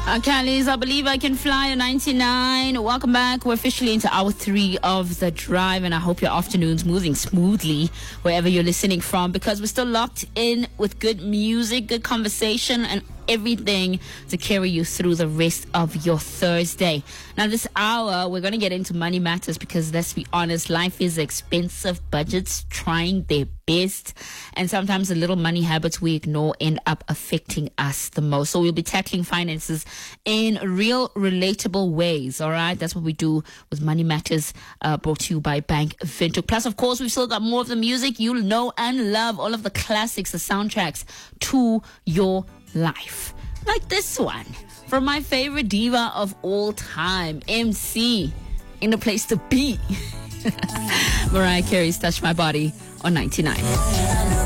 Callies, I believe I can fly on 99. Welcome back. We're officially into hour 3 of the drive, and I hope your afternoon's moving smoothly wherever you're listening from, because we're still locked in with good music, good conversation, and everything to carry you through the rest of your Thursday. Now, this hour, we're going to get into money matters because, let's be honest, life is expensive. Budgets trying their best, and sometimes the little money habits we ignore end up affecting us the most. So we'll be tackling finances in real, relatable ways. All right, that's what we do with Money Matters, brought to you by Bank Windhoek. Plus, of course, we've still got more of the music you'll know and love, all of the classics, the soundtracks to your life, like this one from my favorite diva of all time, MC, In a Place to Be. Mariah Carey's Touch My Body on 99.